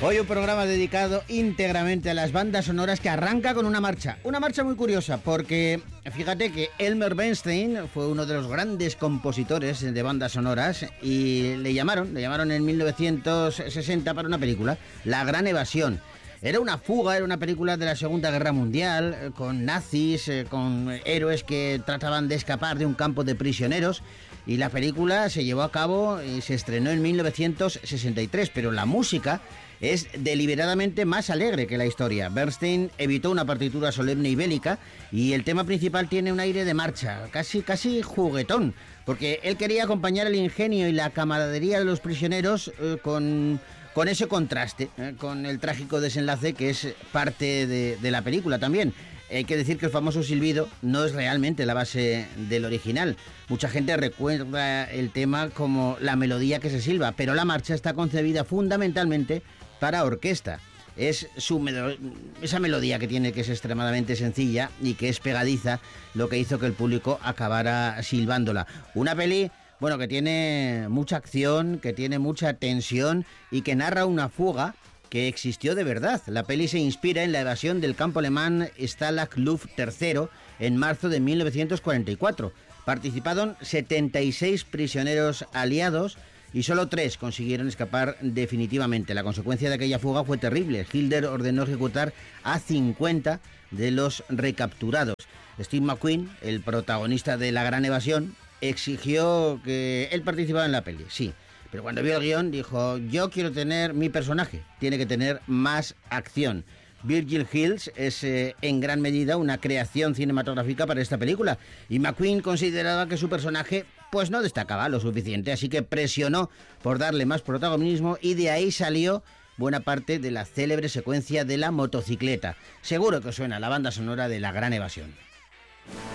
Hoy un programa dedicado íntegramente a las bandas sonoras que arranca con una marcha muy curiosa, porque fíjate que Elmer Bernstein fue uno de los grandes compositores de bandas sonoras y le llamaron en 1960 para una película, La Gran Evasión. Era una fuga, era una película de la Segunda Guerra Mundial, con nazis, con héroes que trataban de escapar de un campo de prisioneros, y la película se llevó a cabo y se estrenó en 1963, pero la música es deliberadamente más alegre que la historia. Bernstein evitó una partitura solemne y bélica, y el tema principal tiene un aire de marcha, casi juguetón, porque él quería acompañar el ingenio y la camaradería de los prisioneros con ese contraste, con el trágico desenlace que es parte de la película también. Hay que decir que el famoso silbido no es realmente la base del original. Mucha gente recuerda el tema como la melodía que se silba, pero la marcha está concebida fundamentalmente para orquesta. Es esa melodía que tiene, que es extremadamente sencilla y que es pegadiza, lo que hizo que el público acabara silbándola. Una peli, bueno, que tiene mucha acción, que tiene mucha tensión y que narra una fuga que existió de verdad. La peli se inspira en la evasión del campo alemán Stalag Luft III en marzo de 1944. Participaron 76 prisioneros aliados y solo 3 consiguieron escapar definitivamente. La consecuencia de aquella fuga fue terrible. Hitler ordenó ejecutar a 50 de los recapturados. Steve McQueen, el protagonista de La Gran Evasión, exigió que él participara en la peli, sí. Pero cuando vio el guión dijo: yo quiero tener, mi personaje tiene que tener más acción. Virgil Hills es en gran medida una creación cinematográfica para esta película, y McQueen consideraba que su personaje pues no destacaba lo suficiente, así que presionó por darle más protagonismo, y de ahí salió buena parte de la célebre secuencia de la motocicleta. Seguro que os suena la banda sonora de La Gran Evasión.